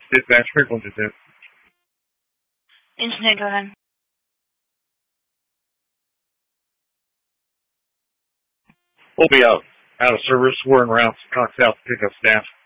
Dispatch, Strickland is in. Internet, go ahead. We'll be out of service. We're en route to Cox South to pick up staff.